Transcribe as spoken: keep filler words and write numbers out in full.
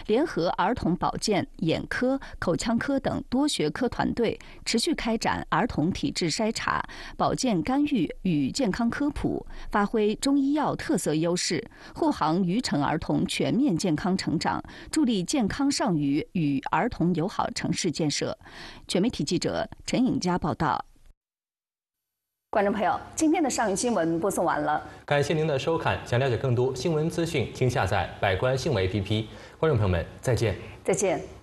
联合儿童保健、眼科、口腔科等多学科团队，持续开展儿童体质筛查、保健干预与健康科普，发挥中医药特色优势，护航愚城儿童全面健康成长，助力健康少女与儿童友好城市建设。全媒体记者陈颖佳报道。观众朋友，今天的上午新闻播送完了， 感谢您的收看。想了解更多新闻资讯，请下载百官新闻 A P P。观众朋友们，再见。 再见。